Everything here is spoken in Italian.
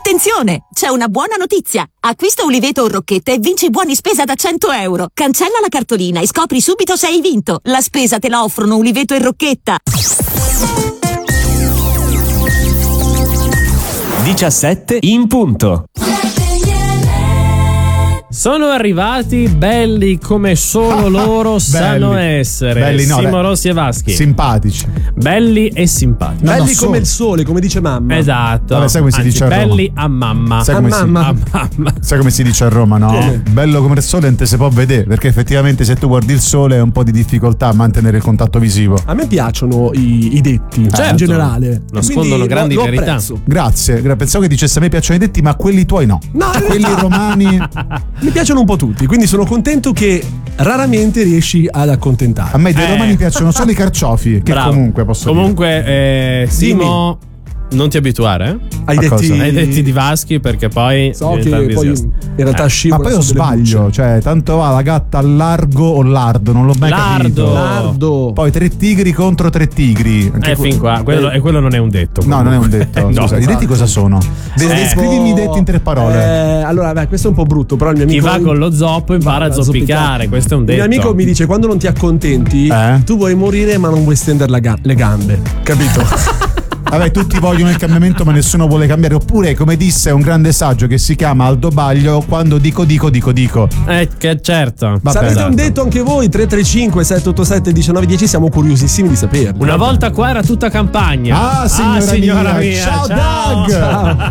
Attenzione! C'è una buona notizia! Acquista Uliveto o Rocchetta e vinci buoni spesa da 100 euro. Cancella la cartolina e scopri subito se hai vinto. La spesa te la offrono Uliveto e Rocchetta. 17 in punto. Sono arrivati belli come solo loro sanno essere. Belli, no, Simo Rossi e Vaschi. Simpatici. Belli e simpatici. Belli come il sole, come dice mamma. Esatto. Vabbè, sai come si dice a Roma? Belli a mamma. Sai come, mamma. sai come si dice a Roma, no? Bello come il sole non te si può vedere, perché effettivamente se tu guardi il sole è un po' di difficoltà a mantenere il contatto visivo. A me piacciono i detti, Certo. in generale. Nascondono grandi lo verità. apprezzo. Grazie, pensavo che dicesse a me piacciono i detti, ma quelli tuoi no. No, in quelli realtà romani mi piacciono un po' tutti, quindi sono contento che raramente riesci ad accontentare. a me dei romani piacciono solo i carciofi, che Bravo. comunque posso Comunque, Simo, non ti abituare Ai a detti, cosa? ai detti di Vaschi, perché poi so che diventa poi entusiasta. in realtà Ma scivola. poi io sbaglio, cioè tanto va la gatta al largo o lardo, non l'ho mai capito. Lardo. Poi 3 tigri contro 3 tigri. Anche Fin qua, e quello non è un detto. No, non è un detto. No, Scusa, i detti cosa sono? Descrivimi i detti in 3 parole. Allora, beh, questo è un po' brutto, però il mio Chi amico va con lo zoppo impara a zoppicare, questo è un il detto. mio amico mi dice: quando non ti accontenti, tu vuoi morire, ma non vuoi stendere le gambe. Capito? Vabbè, tutti vogliono il cambiamento, ma nessuno vuole cambiare. Oppure, come disse un grande saggio che si chiama Aldo Baglio, quando dico. Che certo. Vabbè, Sapete esatto. un detto anche voi? 335 787 1910, siamo curiosissimi di saperlo. Una volta qua era tutta campagna. Ah, signora mia. Ciao, Doug. Ciao.